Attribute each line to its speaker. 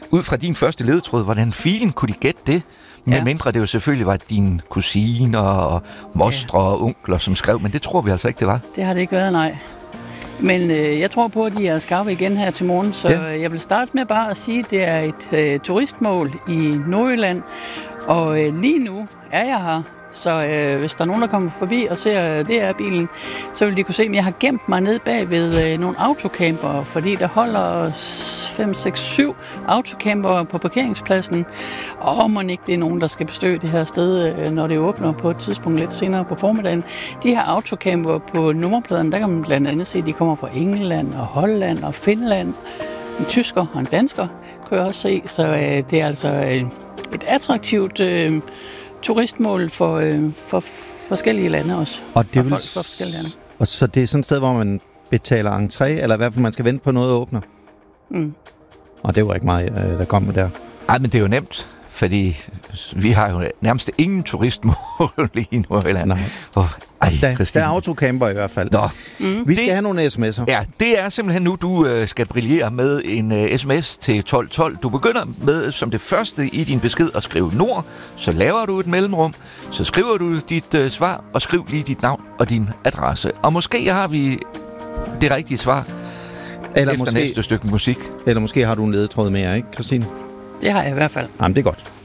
Speaker 1: ud fra din første ledetråd, hvordan filen kunne de gætte det? Med mindre det jo selvfølgelig var dine kusiner og mostre og onkler, som skrev, men det tror vi altså ikke, det var.
Speaker 2: Det har det ikke været, nej. Men jeg tror på, at de er skarpe igen her til morgen, så jeg vil starte med bare at sige, at det er et turistmål i Nordjylland, og lige nu er jeg her. Så hvis der er nogen, der kommer forbi og ser DR-bilen, så vil de kunne se, at jeg har gemt mig ned bag ved nogle autocamper, fordi der holder 5, 6, 7 autocamper på parkeringspladsen. Og må ikke det er nogen, der skal besøge det her sted, når det åbner på et tidspunkt lidt senere på formiddagen. De her autocamper på nummerpladen, der kan man blandt andet se, at de kommer fra England og Holland og Finland. En tysker og en dansker kan jeg også se, så det er altså et attraktivt turistmål for forskellige lande også.
Speaker 3: Og det
Speaker 2: vil for forskellige lande.
Speaker 3: Og så det er sådan et sted, hvor man betaler entré, eller i hvert fald man skal vente på noget at åbne. Og det var ikke meget, der kom med der.
Speaker 1: Ej, men det er jo nemt, fordi vi har jo nærmest ingen turistmål lige i Nordjylland.
Speaker 3: Der er autocamper i hvert fald.
Speaker 1: Nå.
Speaker 3: Vi skal have nogle sms'er.
Speaker 1: Ja, det er simpelthen nu, du skal brillere med en sms til 1212. Du begynder med som det første i din besked at skrive Nord, så laver du et mellemrum, så skriver du dit svar, og skriv lige dit navn og din adresse. Og måske har vi det rigtige svar eller efter næste stykke musik.
Speaker 3: Eller måske har du en ledetråd mere, ikke, Christine?
Speaker 2: Det har jeg i hvert fald.
Speaker 3: Jamen, det er godt.